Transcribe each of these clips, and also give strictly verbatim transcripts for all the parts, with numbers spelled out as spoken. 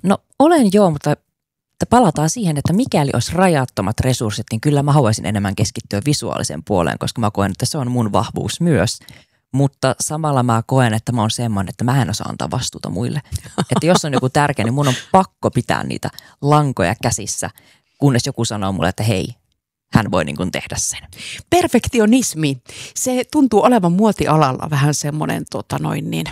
No olen joo, mutta palataan siihen, että mikäli olisi rajattomat resurssit, niin kyllä mä haluaisin enemmän keskittyä visuaalisen puoleen, koska mä koen, että se on mun vahvuus myös. Mutta samalla mä koen, että mä oon semmoinen, että mä en osaa antaa vastuuta muille. Että jos on joku tärkeä, niin mun on pakko pitää niitä lankoja käsissä, kunnes joku sanoo mulle, että hei, hän voi niin kuin tehdä sen. Perfektionismi, se tuntuu olevan muotialalla vähän semmoinen tota noin niin,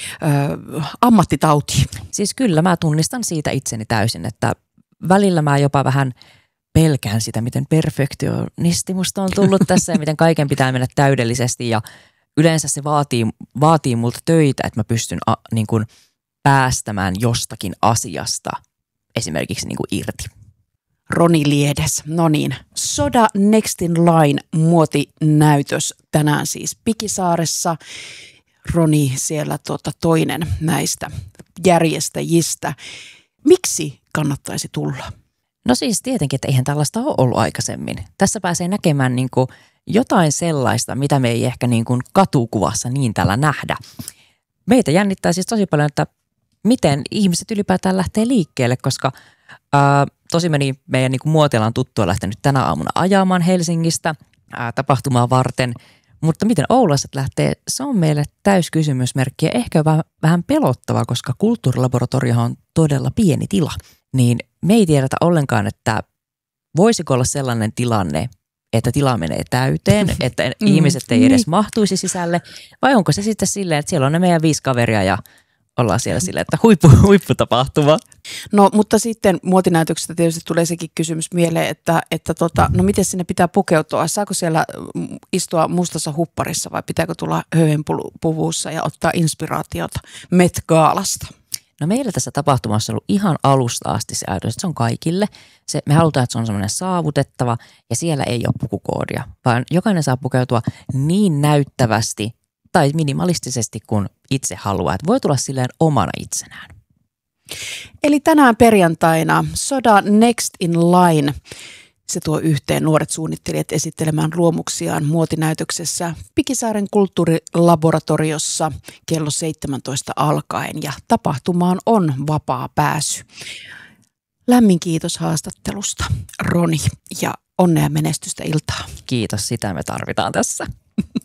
ö, ammattitauti. Siis kyllä mä tunnistan siitä itseni täysin, että välillä mä jopa vähän pelkään sitä, miten perfektionisti musta on tullut tässä ja miten kaiken pitää mennä täydellisesti ja yleensä se vaatii, vaatii multa töitä, että mä pystyn a, niin kuin päästämään jostakin asiasta esimerkiksi niin kuin irti. Roni Liedes, no niin. Soda Next in Line muotinäytös tänään siis Pikisaaressa. Roni siellä tuota toinen näistä järjestäjistä. Miksi kannattaisi tulla? No siis tietenkin, että eihän tällaista ole ollut aikaisemmin. Tässä pääsee näkemään niin kuin jotain sellaista, mitä me ei ehkä niin kuin katukuvassa niin täällä nähdä. Meitä jännittää siis tosi paljon, että miten ihmiset ylipäätään lähtee liikkeelle, koska ää, tosi meni meidän niin kuin muotialan tuttu on lähtenyt tänä aamuna ajamaan Helsingistä ää, tapahtumaa varten. Mutta miten Oulaset lähtee, se on meille täys kysymysmerkki ja ehkä vähän, vähän pelottava, koska kulttuurilaboratorio on todella pieni tila. Niin me ei tiedetä ollenkaan, että voisiko olla sellainen tilanne, että tila menee täyteen, että mm, ihmiset ei edes mahtuisi sisälle. Vai onko se sitten silleen, että siellä on ne meidän viisi kaveria ja ollaan siellä silleen, että huippu, huipputapahtuma. No mutta sitten muotinäytöksestä tietysti tulee sekin kysymys mieleen, että, että tota, no miten sinne pitää pukeutua? Saako siellä istua mustassa hupparissa vai pitääkö tulla höyhenpuvussa ja ottaa inspiraatiota Met Gaalasta? No meillä tässä tapahtumassa on ollut ihan alusta asti se ajatus, että se on kaikille. Se, me halutaan, että se on semmoinen saavutettava ja siellä ei ole pukukoodia, vaan jokainen saa pukeutua niin näyttävästi tai minimalistisesti kuin itse haluaa. Että voi tulla silleen omana itsenään. Eli tänään perjantaina Soda Next in Line. Se tuo yhteen nuoret suunnittelijat esittelemään luomuksiaan muotinäytöksessä Pikisaaren kulttuurilaboratoriossa kello seitsemäntoista alkaen ja tapahtumaan on vapaa pääsy. Lämmin kiitos haastattelusta, Roni, ja onnea menestystä iltaa. Kiitos, sitä me tarvitaan tässä.